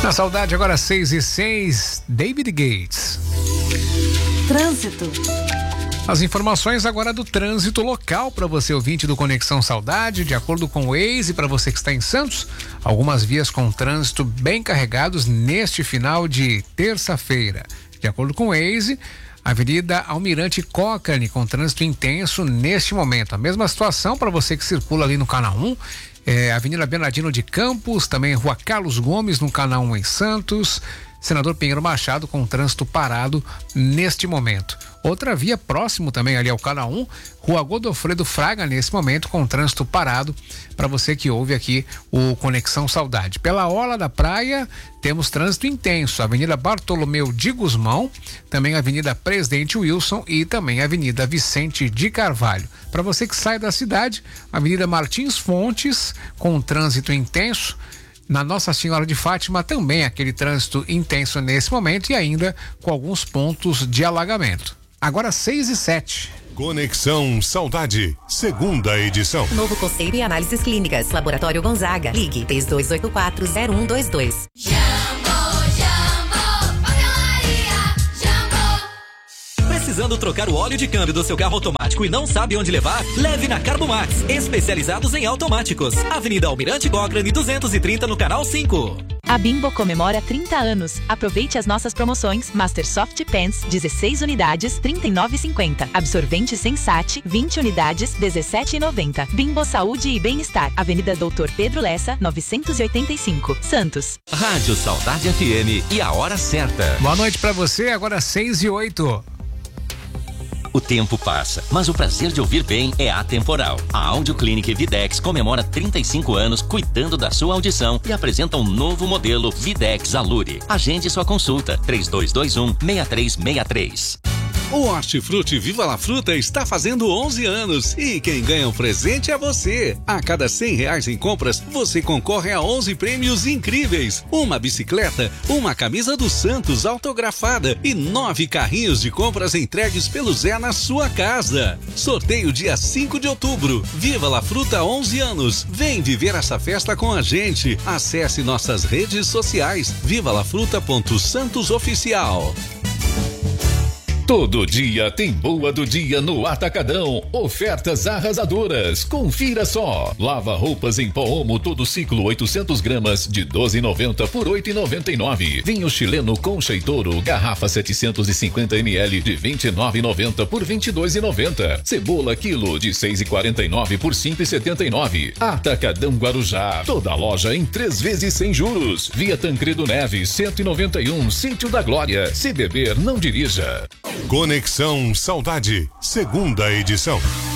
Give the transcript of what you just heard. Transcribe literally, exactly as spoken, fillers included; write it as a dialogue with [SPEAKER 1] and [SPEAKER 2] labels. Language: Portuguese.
[SPEAKER 1] Na Saudade, agora seis e seis, David Gates.
[SPEAKER 2] Trânsito.
[SPEAKER 1] As informações agora do trânsito local para você, ouvinte do Conexão Saudade. De acordo com o Waze, para você que está em Santos, algumas vias com trânsito bem carregados neste final de terça-feira. De acordo com o Waze, Avenida Almirante Cochrane com trânsito intenso neste momento. A mesma situação para você que circula ali no Canal um, é, Avenida Bernardino de Campos, também Rua Carlos Gomes no Canal um em Santos, Senador Pinheiro Machado com trânsito parado neste momento. Outra via próximo também ali ao Canal um, Rua Godofredo Fraga nesse momento com trânsito parado para você que ouve aqui o Conexão Saudade. Pela Orla da Praia temos trânsito intenso, Avenida Bartolomeu de Gusmão, também Avenida Presidente Wilson e também Avenida Vicente de Carvalho. Para você que sai da cidade, Avenida Martins Fontes com trânsito intenso. Na Nossa Senhora de Fátima também aquele trânsito intenso nesse momento e ainda com alguns pontos de alagamento. Agora seis e sete.
[SPEAKER 3] Conexão Saudade, segunda edição.
[SPEAKER 4] Novo conceito e análises clínicas. Laboratório Gonzaga. Ligue três dois oito quatro zero um dois dois.
[SPEAKER 5] Precisando trocar o óleo de câmbio do seu carro automático e não sabe onde levar? Leve na Carbomax, especializados em automáticos. Avenida Almirante Cochrane duzentos e trinta no Canal cinco.
[SPEAKER 6] A Bimbo comemora trinta anos. Aproveite as nossas promoções. Master Soft Pants, dezesseis unidades, trinta e nove reais e cinquenta centavos. Absorvente Sensate, vinte unidades, dezessete reais e noventa centavos. Bimbo Saúde e Bem-Estar. Avenida Doutor Pedro Lessa, novecentos e oitenta e cinco, Santos.
[SPEAKER 7] Rádio Saudade F M e a hora certa.
[SPEAKER 1] Boa noite pra você, agora seis e oito.
[SPEAKER 7] O tempo passa, mas o prazer de ouvir bem é atemporal. A Audio Clinic Videx comemora trinta e cinco anos cuidando da sua audição e apresenta um novo modelo Videx Alure. Agende sua consulta, três dois dois um, seis três seis três.
[SPEAKER 8] O Hortifruti Viva la Fruta está fazendo onze anos e quem ganha um presente é você. A cada cem reais em compras, você concorre a onze prêmios incríveis. Uma bicicleta, uma camisa do Santos autografada e nove carrinhos de compras entregues pelo Zé na sua casa. Sorteio dia cinco de outubro. Viva la Fruta onze anos. Vem viver essa festa com a gente. Acesse nossas redes sociais. viva la fruta ponto santos oficial.
[SPEAKER 9] Todo dia tem boa do dia no Atacadão. Ofertas arrasadoras. Confira só. Lava roupas em pó Omo todo ciclo oitocentos gramas de doze reais e noventa centavos por oito reais e noventa e nove centavos. Vinho chileno Concha e Toro garrafa setecentos e cinquenta mililitros de vinte e nove reais e noventa centavos por vinte e dois reais e noventa centavos. Cebola quilo de seis reais e quarenta e nove centavos por cinco reais e setenta e nove centavos. Atacadão Guarujá. Toda loja em três vezes sem juros. Via Tancredo Neves cento e noventa e um, Sítio da Glória. Se beber, não dirija.
[SPEAKER 3] Conexão Saudade, segunda edição.